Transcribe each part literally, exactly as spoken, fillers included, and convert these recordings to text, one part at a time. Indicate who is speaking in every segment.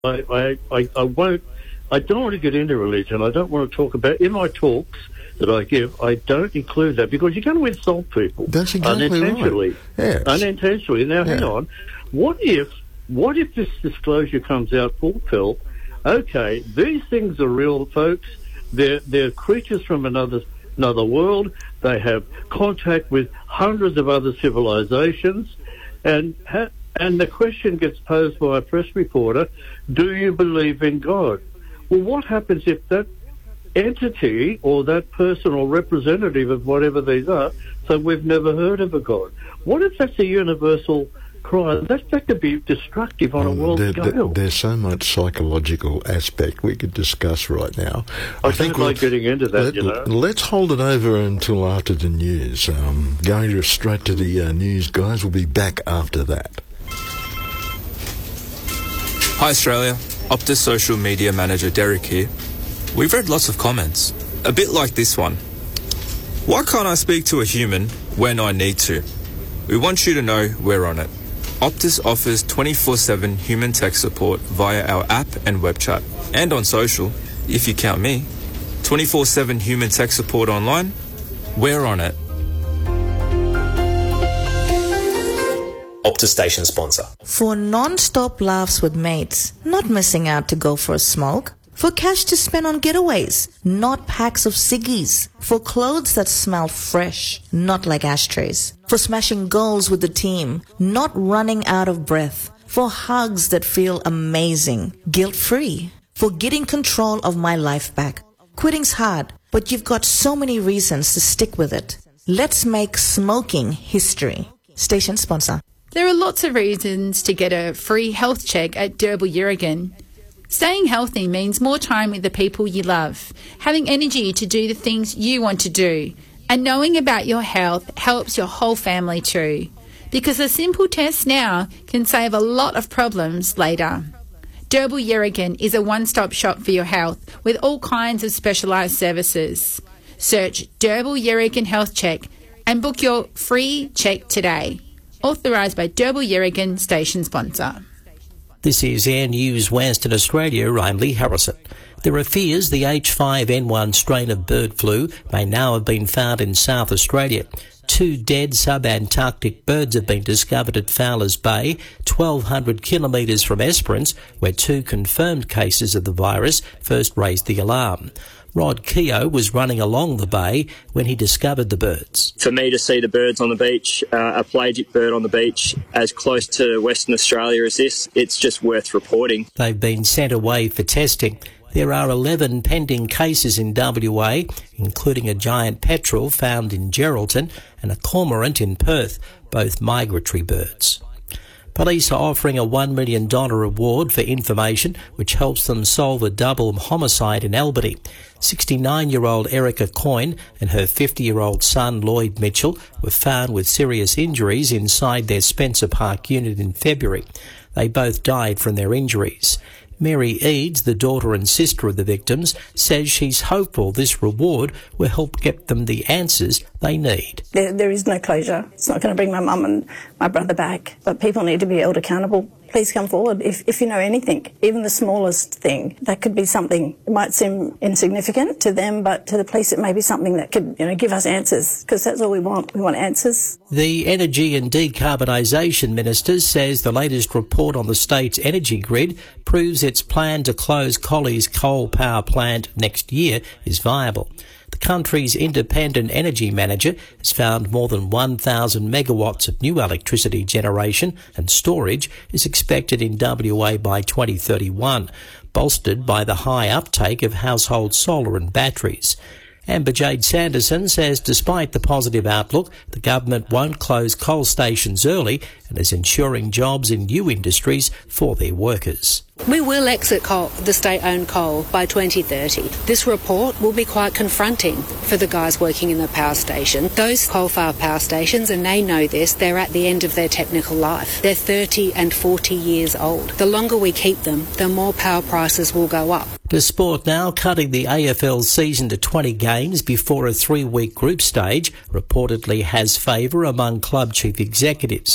Speaker 1: I, I, I, I won't, I don't want to get into religion. I don't want to talk about, in my talks that I give, I don't include that because you're going to insult people.
Speaker 2: That's exactly
Speaker 1: unintentionally.
Speaker 2: right. Yes.
Speaker 1: Unintentionally. Now,
Speaker 2: yeah.
Speaker 1: hang on. What if, what if this disclosure comes out full tilt? Okay, these things are real, folks. They're, they're creatures from another, another world. They have contact with hundreds of other civilizations. And ha- and the question gets posed by a press reporter, do you believe in God? Well, what happens if that entity or that person or representative of whatever these are, so we've never heard of a God? What if that's a universal cry? That, that could be destructive on um, a world
Speaker 2: there,
Speaker 1: scale.
Speaker 2: There, there's so much psychological aspect we could discuss right now.
Speaker 1: I, I think don't like getting into that,
Speaker 2: let,
Speaker 1: you know.
Speaker 2: Let's hold it over until after the news. Um, going straight to the uh, news, guys. We'll be back after that.
Speaker 3: Hi Australia, Optus social media manager Derek here. We've read lots of comments, a bit like this one. Why can't I speak to a human when I need to? We want you to know we're on it. Optus offers twenty-four seven human tech support via our app and web chat, and on social, if you count me. twenty-four seven human tech support online, we're on it.
Speaker 4: Optus station sponsor.
Speaker 5: For non-stop laughs with mates, not missing out to go for a smoke. For cash to spend on getaways, not packs of ciggies. For clothes that smell fresh, not like ashtrays. For smashing goals with the team, not running out of breath. For hugs that feel amazing, guilt-free. For getting control of my life back. Quitting's hard, but you've got so many reasons to stick with it. Let's make smoking history. Station sponsor.
Speaker 6: There are lots of reasons to get a free health check at Derbyl Yerrigan. Staying healthy means more time with the people you love, having energy to do the things you want to do, and knowing about your health helps your whole family too, because a simple test now can save a lot of problems later. Derbyl Yerrigan is a one-stop shop for your health with all kinds of specialised services. Search Derbyl Yerrigan Health Check and book your free check today. Authorised by Derbyl Yerrigan, station sponsor.
Speaker 7: This is Air News Western Australia. I'm Lee Harrison. There are fears the H five N one strain of bird flu may now have been found in South Australia. Two dead subantarctic birds have been discovered at Fowler's Bay, twelve hundred kilometres from Esperance, where two confirmed cases of the virus first raised the alarm. Rod Keogh was running along the bay when he discovered the birds.
Speaker 8: For me to see the birds on the beach, uh, a pelagic bird on the beach, as close to Western Australia as this, it's just worth reporting.
Speaker 7: They've been sent away for testing. There are eleven pending cases in W A, including a giant petrel found in Geraldton and a cormorant in Perth, both migratory birds. Police are offering a one million dollars reward for information which helps them solve a double homicide in Albany. sixty-nine-year-old Erica Coyne and her fifty-year-old son Lloyd Mitchell were found with serious injuries inside their Spencer Park unit in February. They both died from their injuries. Mary Eads, the daughter and sister of the victims, says she's hopeful this reward will help get them the answers they need.
Speaker 9: There, there is no closure. It's not going to bring my mum and my brother back, but people need to be held accountable. Please come forward if, if you know anything, even the smallest thing. That could be something. It might seem insignificant to them, but to the police it may be something that could, you know, give us answers, because that's all we want. We want answers.
Speaker 7: The Energy and Decarbonisation Minister says the latest report on the state's energy grid proves its plan to close Colley's coal power plant next year is viable. The country's independent energy manager has found more than one thousand megawatts of new electricity generation and storage is expected in W A by twenty thirty-one, bolstered by the high uptake of household solar and batteries. Amber Jade Sanderson says despite the positive outlook, the government won't close coal stations early and is ensuring jobs in new industries for their workers.
Speaker 10: We will exit coal, the state-owned coal by twenty thirty. This report will be quite confronting for the guys working in the power station. Those coal-fired power stations, and they know this, they're at the end of their technical life. They're thirty and forty years old. The longer we keep them, the more power prices will go up.
Speaker 7: To sport now, cutting the A F L season to twenty games before a three-week group stage reportedly has favour among club chief executives.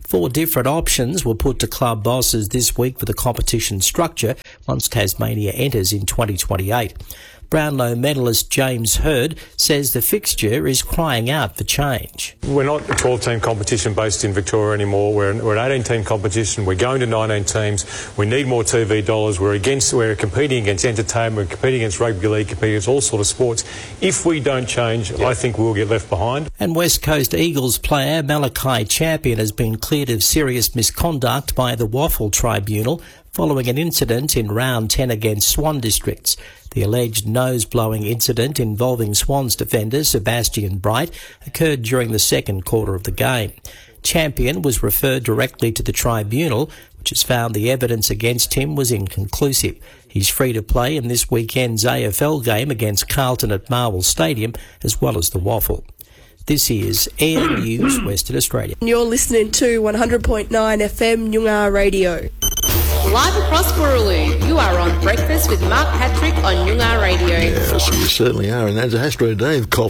Speaker 7: Four different options were put to club bosses this week for the competition structure once Tasmania enters in twenty twenty-eight. Brownlow medalist James Hird says the fixture is crying out for change.
Speaker 11: We're not a twelve-team competition based in Victoria anymore. We're an, we're an eighteen-team competition. We're going to nineteen teams. We need more T V dollars. We're against. We're competing against entertainment. We're competing against rugby league. Competing against all sorts of sports. If we don't change, yeah. I think we'll get left behind.
Speaker 7: And West Coast Eagles player Malachi Champion has been cleared of serious misconduct by the Waffle Tribunal following an incident in round ten against Swan Districts. The alleged nose-blowing incident involving Swans defender Sebastian Bright occurred during the second quarter of the game. Champion was referred directly to the tribunal, which has found the evidence against him was inconclusive. He's free to play in this weekend's A F L game against Carlton at Marvel Stadium, as well as the Waffle. This is Air News Western Australia.
Speaker 12: You're listening to one hundred point nine F M Nyungar Radio.
Speaker 13: Live across Burraloo, you are on Breakfast with Mark Patrick on Nyungar Radio.
Speaker 2: Yes, you certainly are. And as Astro Dave coughs